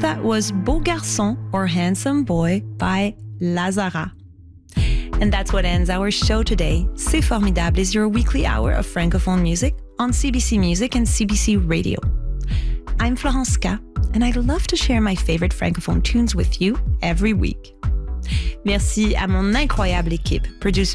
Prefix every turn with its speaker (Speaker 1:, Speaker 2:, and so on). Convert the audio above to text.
Speaker 1: That was Beau Garçon or Handsome Boy by Lazara. And that's what ends our show today. C'est Formidable is your weekly hour of Francophone music on CBC Music and CBC Radio. I'm Florence K, and I'd love to share my favorite Francophone tunes with you every week. Merci à mon incroyable équipe, producer